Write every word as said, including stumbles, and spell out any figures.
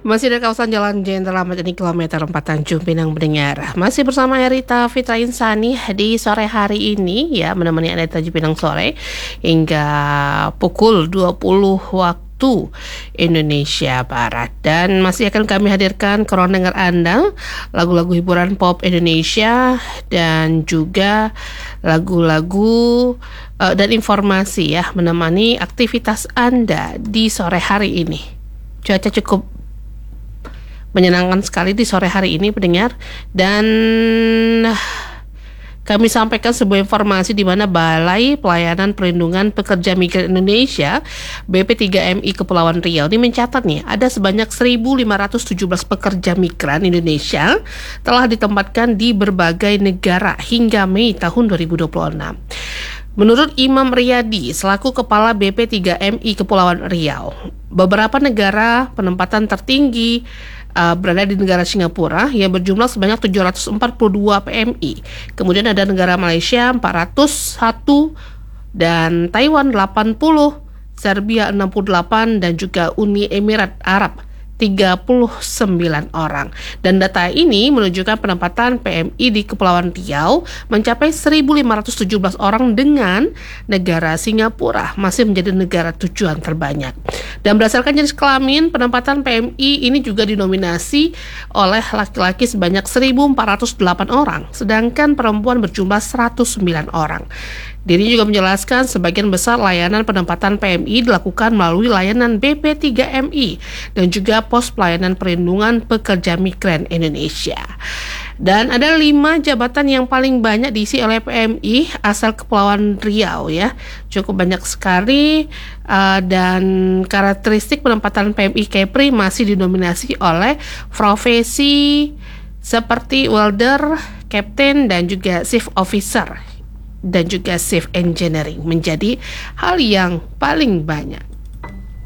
Masih dari kawasan Jalan Jenderal Ahmad Yani kilometer empat Tanjung Pinang mendengar. Masih bersama Erita Fitra Insani di sore hari ini ya, menemani Anda di Tanjung Pinang sore hingga pukul dua puluh waktu Indonesia Barat. Dan masih akan kami hadirkan ke ruang dengar Anda lagu-lagu hiburan pop Indonesia dan juga lagu-lagu uh, dan informasi ya, menemani aktivitas Anda di sore hari ini. Cuaca cukup menyenangkan sekali di sore hari ini pendengar, dan kami sampaikan sebuah informasi di mana Balai Pelayanan Perlindungan Pekerja Migran Indonesia B P tiga M I Kepulauan Riau ini mencatat nih ada sebanyak seribu lima ratus tujuh belas pekerja migran Indonesia telah ditempatkan di berbagai negara hingga Mei tahun dua ribu dua puluh enam. Menurut Imam Riyadi selaku Kepala B P tiga M I Kepulauan Riau, beberapa negara penempatan tertinggi uh, berada di negara Singapura yang berjumlah sebanyak tujuh ratus empat puluh dua P M I. Kemudian ada negara Malaysia empat ratus satu dan Taiwan delapan puluh, Serbia enam puluh delapan dan juga Uni Emirat Arab tiga puluh sembilan orang. Dan data ini menunjukkan penempatan P M I di Kepulauan Riau mencapai seribu lima ratus tujuh belas orang dengan negara Singapura masih menjadi negara tujuan terbanyak. Dan berdasarkan jenis kelamin, penempatan P M I ini juga dinominasi oleh laki-laki sebanyak seribu empat ratus delapan orang, sedangkan perempuan berjumlah seratus sembilan orang. Diri juga menjelaskan sebagian besar layanan penempatan P M I dilakukan melalui layanan B P tiga M I dan juga Pos Pelayanan Perlindungan Pekerja Migran Indonesia. Dan ada lima jabatan yang paling banyak diisi oleh P M I asal Kepulauan Riau ya. Cukup banyak sekali uh, dan karakteristik penempatan P M I Kepri masih didominasi oleh profesi seperti welder, kapten dan juga shift officer dan juga shift engineering menjadi hal yang paling banyak.